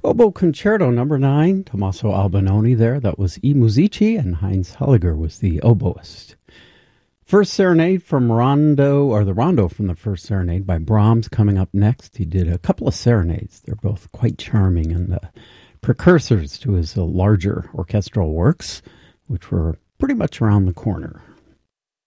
Oboe Concerto number 9, Tommaso Albinoni there. That was I Musici, and Heinz Helliger was the oboist. First Serenade from Rondo, or the Rondo from the First Serenade by Brahms coming up next. He did a couple of serenades. They're both quite charming and precursors to his larger orchestral works, which were pretty much around the corner.